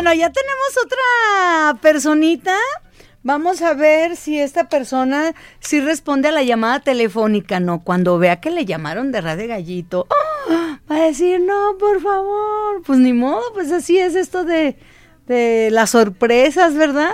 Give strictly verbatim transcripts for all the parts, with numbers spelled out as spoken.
Bueno, ya tenemos otra personita. Vamos a ver si esta persona sí responde a la llamada telefónica. No, cuando vea que le llamaron de Radio Gallito, ¡oh! Va a decir, no, por favor. Pues ni modo, pues así es esto de, de las sorpresas, ¿verdad?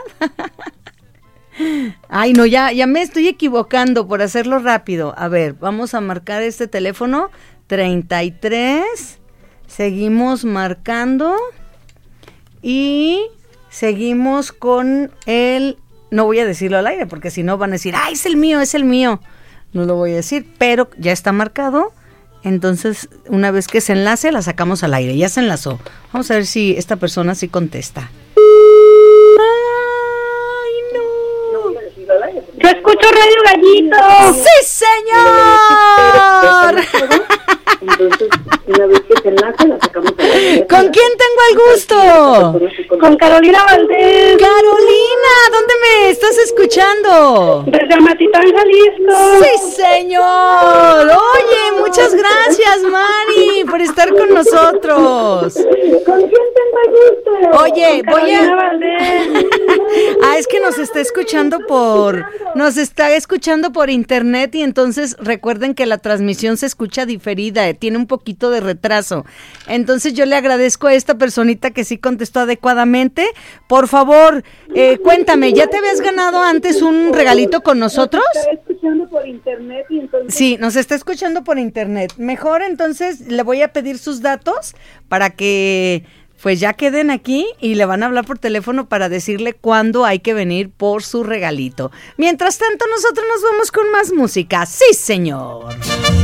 Ay, no, ya, ya me estoy equivocando por hacerlo rápido. A ver, vamos a marcar este teléfono, treinta y tres, seguimos marcando y seguimos con el... No voy a decirlo al aire porque si no van a decir, ¡ay, es el mío, es el mío! No lo voy a decir, pero ya está marcado. Entonces, una vez que se enlace, la sacamos al aire. Ya se enlazó. Vamos a ver si esta persona sí contesta. ¡Ay, no! Yo escucho Radio Gallito. ¡Sí, señor! Entonces, una vez que se enlace, la sacamos al aire. ¿Con quién tengo el gusto? Con Carolina Valdés. Carolina, ¿dónde me estás escuchando? Desde Amatitán, Jalisco. ¡Sí, señor! Oye, muchas gracias, Mari, por estar con nosotros. ¿Con quién tengo el gusto? Oye, con voy Carolina a... Valdés. Ah, es que nos está escuchando por... Nos está escuchando por internet y entonces recuerden que la transmisión se escucha diferida, tiene un poquito de retraso. Entonces yo le agradezco a esta personita que sí contestó adecuadamente. Por favor, eh, cuéntame, ¿ya te habías ganado antes un regalito con nosotros? Nos está escuchando por internet y entonces... Sí, nos está escuchando por internet. Mejor entonces le voy a pedir sus datos para que pues ya queden aquí y le van a hablar por teléfono para decirle cuándo hay que venir por su regalito. Mientras tanto, nosotros nos vamos con más música. ¡Sí, señor!